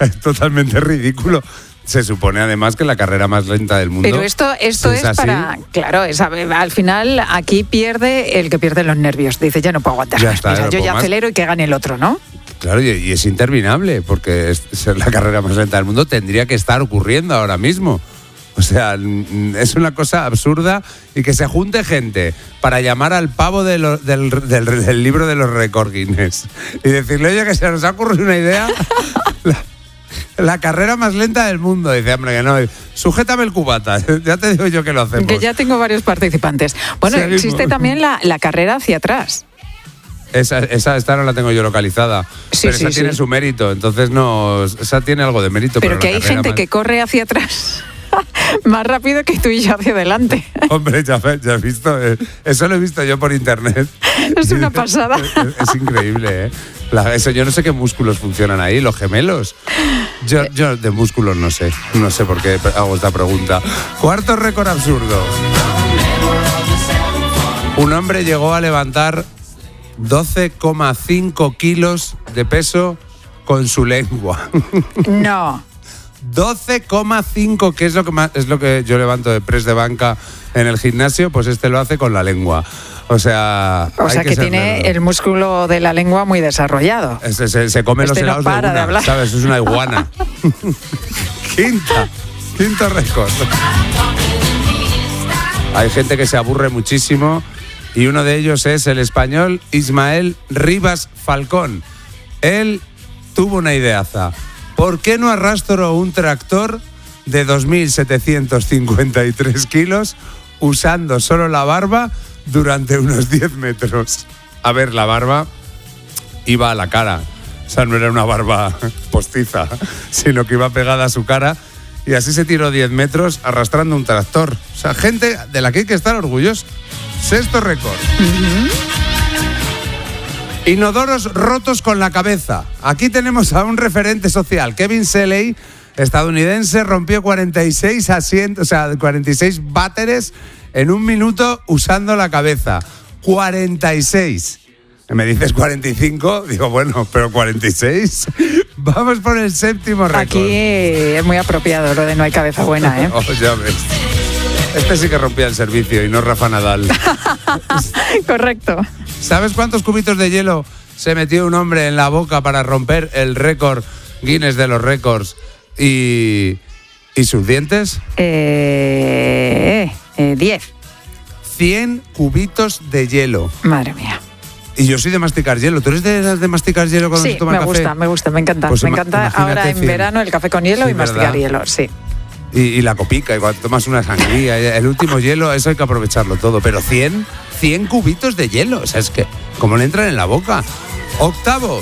es totalmente ridículo. Se supone además que la carrera más lenta del mundo. Pero esto es para... Claro, al final aquí pierde el que pierde los nervios. Dice, ya no puedo aguantar. Ya está, mira, yo ya acelero y que gane el otro, ¿no? Claro, y es interminable, porque ser la carrera más lenta del mundo tendría que estar ocurriendo ahora mismo. O sea, es una cosa absurda, y que se junte gente para llamar al pavo del libro de los récords Guinness y decirle, oye, que se nos ha ocurrido una idea... La carrera más lenta del mundo. Dice, hombre, que no, sujétame el cubata, ya te digo yo que lo hacemos. Que ya tengo varios participantes. Bueno, seguimos. Existe también la carrera hacia atrás. Esta no la tengo yo localizada, sí, pero esa tiene su mérito, entonces no, esa tiene algo de mérito. Pero que hay gente que corre hacia atrás más rápido que tú y yo hacia adelante. Hombre, ya has visto, eso lo he visto yo por internet. Es una pasada. Es increíble, ¿eh? Eso, yo no sé qué músculos funcionan ahí, los gemelos. Yo de músculos no sé por qué hago esta pregunta. Cuarto récord absurdo. Un hombre llegó a levantar 12,5 kilos de peso con su lengua. No. 12,5, que es lo que yo levanto de press de banca en el gimnasio, pues este lo hace con la lengua. O sea que tiene el músculo de la lengua muy desarrollado. Se come los helados no de una, ¿sabes? Es una iguana. Quinto récord. Hay gente que se aburre muchísimo, y uno de ellos es el español Ismael Rivas Falcón. Él tuvo una ideaza. ¿Por qué no arrastro un tractor de 2.753 kilos usando solo la barba durante unos 10 metros? A ver, la barba iba a la cara. O sea, no era una barba postiza, sino que iba pegada a su cara, y así se tiró 10 metros arrastrando un tractor. O sea, gente de la que hay que estar orgulloso. Sexto récord. Inodoros rotos con la cabeza. Aquí tenemos a un referente social. Kevin Selley, estadounidense, rompió 46 váteres en un minuto usando la cabeza. 46. Me dices 45, digo, bueno, pero 46. Vamos por el séptimo récord. Aquí es muy apropiado lo de no hay cabeza buena, ¿eh? Oh, ya ves. Este sí que rompía el servicio y no Rafa Nadal. Correcto. ¿Sabes cuántos cubitos de hielo se metió un hombre en la boca para romper el récord Guinness de los récords y sus dientes? 10. 100 cubitos de hielo. Madre mía. Y yo soy de masticar hielo. ¿Tú eres de masticar hielo cuando se toma café? Sí, me gusta, me encanta. Pues me encanta ahora en verano el café con hielo, sí, y masticar hielo, sí. Y la copica, y cuando tomas una sangría, el último hielo, eso hay que aprovecharlo todo. Pero 100 cubitos de hielo, o sea, es que, ¿cómo le entran en la boca? Octavo.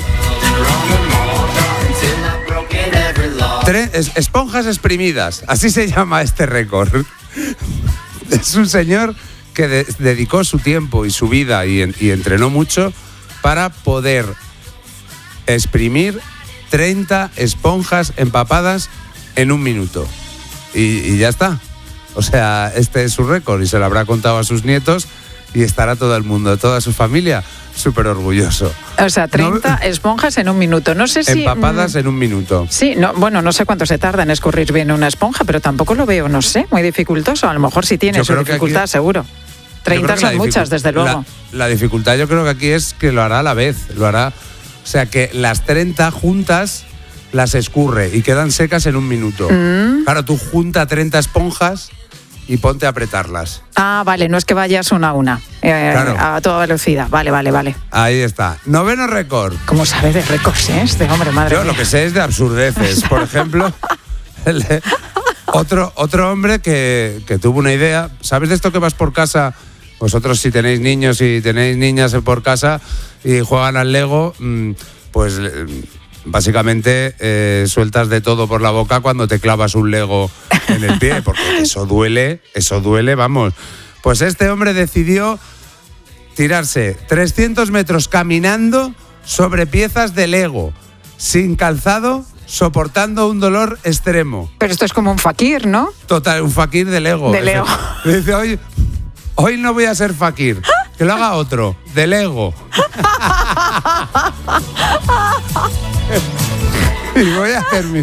Esponjas exprimidas, así se llama este récord. Es un señor que dedicó su tiempo y su vida y entrenó mucho para poder exprimir 30 esponjas empapadas en un minuto. Y ya está. O sea, este es su récord, y se lo habrá contado a sus nietos, y estará todo el mundo, toda su familia, súper orgulloso. O sea, 30 esponjas en un minuto. No sé si... Empapadas en un minuto. Sí, no sé cuánto se tarda en escurrir bien una esponja, pero tampoco lo veo, no sé, muy dificultoso. A lo mejor sí tiene su dificultad, aquí, seguro. 30 son muchas, desde luego. La dificultad yo creo que aquí es que lo hará a la vez. O sea, que las 30 juntas las escurre y quedan secas en un minuto. Claro, tú junta 30 esponjas y ponte a apretarlas. Ah, vale, no es que vayas una a una, claro, a toda velocidad. Vale. Ahí está. Noveno récord. ¿Cómo sabe de récords, este hombre, madre mía? Lo que sé es de absurdeces. Por ejemplo, otro hombre que tuvo una idea. ¿Sabes de esto que vas por casa? Vosotros, si tenéis niños y tenéis niñas por casa y juegan al Lego, pues básicamente sueltas de todo por la boca cuando te clavas un Lego en el pie, porque eso duele, vamos. Pues este hombre decidió tirarse 300 metros caminando sobre piezas de Lego, sin calzado, soportando un dolor extremo. Pero esto es como un fakir, ¿no? Total, un fakir de Lego. De Lego. Dice, hoy no voy a ser fakir, que lo haga otro, de Lego. Y voy a terminar.